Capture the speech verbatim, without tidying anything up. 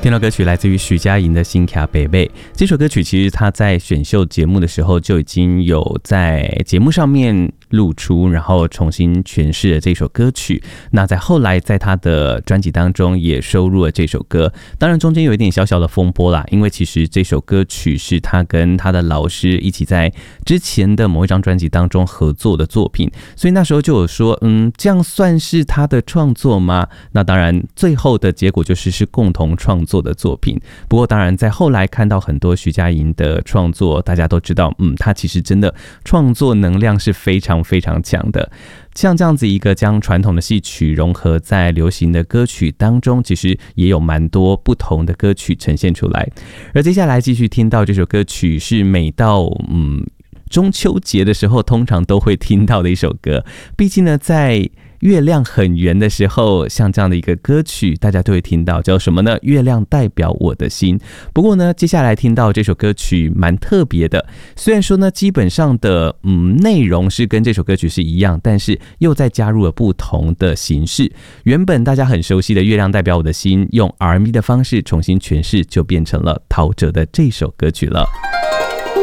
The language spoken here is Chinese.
听到歌曲来自于徐佳莹的《新卡北北》。这首歌曲其实她在选秀节目的时候就已经有在节目上面露出，然后重新诠释了这首歌曲。那在后来在她的专辑当中也收录了这首歌，当然中间有一点小小的风波啦，因为其实这首歌曲是她跟她的老师一起在之前的某一张专辑当中合作的作品，所以那时候就有说，嗯，这样算是她的创作吗？那当然最后的结果就是是共同创作的作品。不过当然在后来看到很多徐佳莹的创作，大家都知道，嗯，她其实真的创作能量是非常非常强的。像这样子一个将传统的戏曲融合在流行的歌曲当中，其实也有蛮多不同的歌曲呈现出来。而接下来继续听到这首歌曲，是每到嗯中秋节的时候通常都会听到的一首歌。毕竟呢，在月亮很圆的时候，像这样的一个歌曲大家都会听到，叫什么呢？月亮代表我的心。不过呢，接下来听到这首歌曲蛮特别的，虽然说呢基本上的嗯内容是跟这首歌曲是一样，但是又再加入了不同的形式。原本大家很熟悉的月亮代表我的心，用 R and B 的方式重新诠释，就变成了陶喆的这首歌曲了。